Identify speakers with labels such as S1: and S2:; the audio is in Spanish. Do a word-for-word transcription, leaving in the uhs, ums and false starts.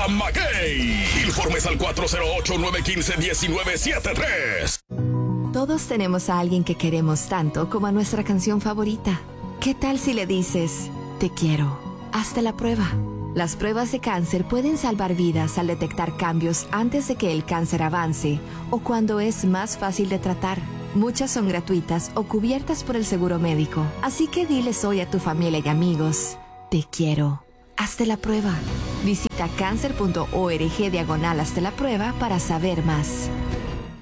S1: Maguey. Informes al cuatro cero ocho, nueve uno cinco, uno nueve siete tres.
S2: Todos tenemos a alguien que queremos tanto como a nuestra canción favorita. ¿Qué tal si le dices, te quiero? Hazte la prueba. Las pruebas de cáncer pueden salvar vidas al detectar cambios antes de que el cáncer avance o cuando es más fácil de tratar. Muchas son gratuitas o cubiertas por el seguro médico. Así que diles hoy a tu familia y amigos, te quiero. Hazte la prueba. Visita cáncer punto org diagonal hazte la prueba para saber más.